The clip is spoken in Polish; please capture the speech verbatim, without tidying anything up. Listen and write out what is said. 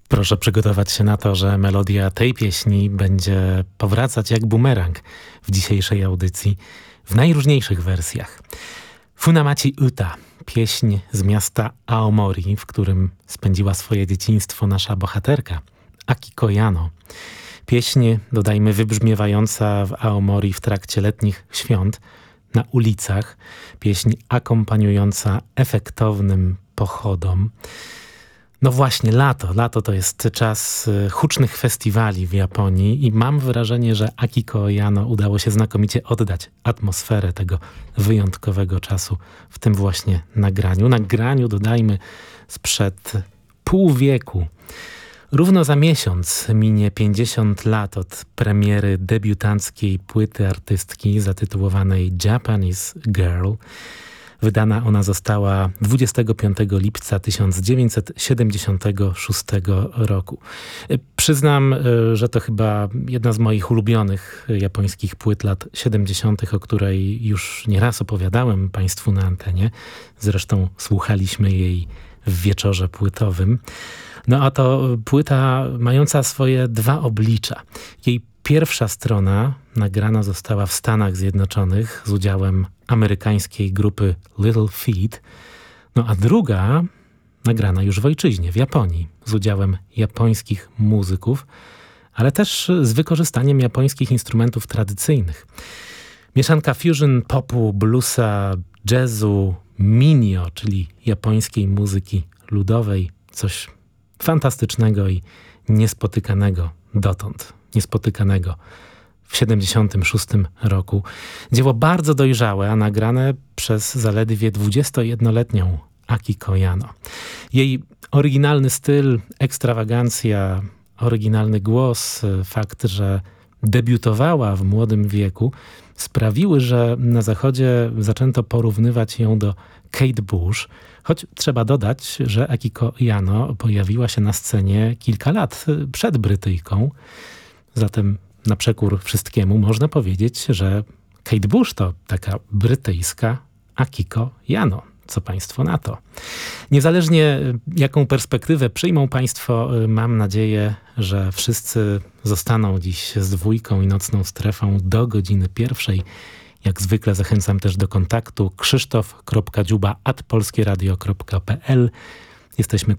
Proszę przygotować się na to, że melodia tej pieśni będzie powracać jak bumerang w dzisiejszej audycji w najróżniejszych wersjach. Funamachi Uta, pieśń z miasta Aomori, w którym spędziła swoje dzieciństwo nasza bohaterka, Akiko Yano. Pieśń, dodajmy, wybrzmiewająca w Aomori w trakcie letnich świąt na ulicach. Pieśń akompaniująca efektownym pochodom. No właśnie, lato. Lato to jest czas hucznych festiwali w Japonii i mam wrażenie, że Akiko Yano udało się znakomicie oddać atmosferę tego wyjątkowego czasu w tym właśnie nagraniu. Nagraniu, dodajmy, sprzed pół wieku. Równo za miesiąc minie pięćdziesiąt lat od premiery debiutanckiej płyty artystki zatytułowanej Japanese Girl. Wydana ona została dwudziestego piątego lipca tysiąc dziewięćset siedemdziesiątego szóstego roku. Przyznam, że to chyba jedna z moich ulubionych japońskich płyt lat siedemdziesiątych, o której już nieraz opowiadałem Państwu na antenie. Zresztą słuchaliśmy jej w wieczorze płytowym. No a to płyta mająca swoje dwa oblicza. Jej pierwsza strona nagrana została w Stanach Zjednoczonych z udziałem amerykańskiej grupy Little Feat, no a druga nagrana już w ojczyźnie, w Japonii, z udziałem japońskich muzyków, ale też z wykorzystaniem japońskich instrumentów tradycyjnych. Mieszanka fusion, popu, bluesa, jazzu, minio, czyli japońskiej muzyki ludowej, coś fantastycznego i niespotykanego dotąd, niespotykanego w siedemdziesiątym szóstym roku. Dzieło bardzo dojrzałe, a nagrane przez zaledwie dwudziestojednoletnią Akiko Yano. Jej oryginalny styl, ekstrawagancja, oryginalny głos, fakt, że debiutowała w młodym wieku, sprawiły, że na zachodzie zaczęto porównywać ją do Kate Bush, choć trzeba dodać, że Akiko Yano pojawiła się na scenie kilka lat przed Brytyjką. Zatem na przekór wszystkiemu można powiedzieć, że Kate Bush to taka brytyjska Akiko Yano. Co Państwo na to? Niezależnie jaką perspektywę przyjmą Państwo, mam nadzieję, że wszyscy zostaną dziś z dwójką i nocną strefą do godziny pierwszej. Jak zwykle zachęcam też do kontaktu krzysztof kropka dziuba at polskieradio kropka pe el. Jesteśmy